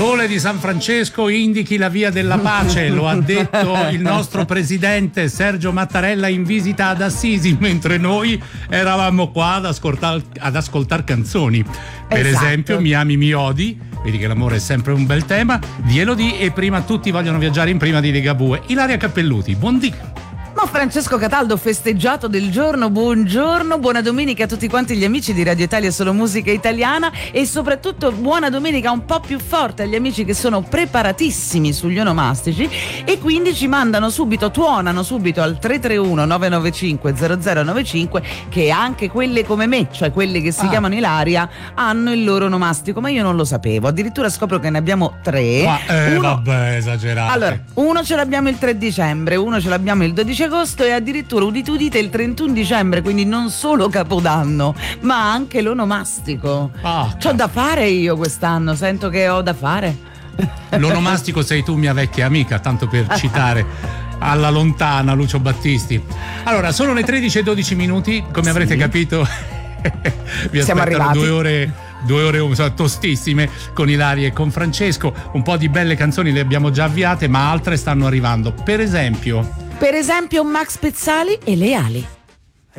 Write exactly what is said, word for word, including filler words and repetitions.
Sole di San Francesco indichi la via della pace, lo ha detto il nostro presidente Sergio Mattarella in visita ad Assisi, mentre noi eravamo qua ad ascoltar, ad ascoltar canzoni. Per Esatto. esempio Mi ami mi odi, vedi che l'amore è sempre un bel tema, di Elodie e Prima tutti vogliono viaggiare in prima di Ligabue. Ilaria Cappelluti, buon dì. Ma Francesco Cataldo, festeggiato del giorno, buongiorno, buona domenica a tutti quanti gli amici di Radio Italia Solo Musica Italiana e soprattutto buona domenica un po' più forte agli amici che sono preparatissimi sugli onomastici e quindi ci mandano subito, tuonano subito al tre tre uno nove nove cinque zero zero nove cinque che anche quelle come me, cioè quelle che si Ah. chiamano Ilaria, hanno il loro onomastico, ma io non lo sapevo, addirittura scopro che ne abbiamo tre. Ma eh, Uno- vabbè, esagerato. Allora, uno ce l'abbiamo il tre dicembre, uno ce l'abbiamo il dodici agosto e addirittura udite udite il trentuno dicembre, quindi non solo Capodanno, ma anche l'onomastico. Ah, C'ho da fare io quest'anno, sento che ho da fare. l'onomastico sei tu, mia vecchia amica, tanto per citare alla lontana Lucio Battisti. Allora, sono le tredici e dodici minuti, come Sì. avrete capito vi Siamo aspettano arrivati. due ore due ore insomma, tostissime con Ilaria e con Francesco. Un po' di belle canzoni le abbiamo già avviate, ma altre stanno arrivando. Per esempio Per esempio Max Pezzali e Le ali.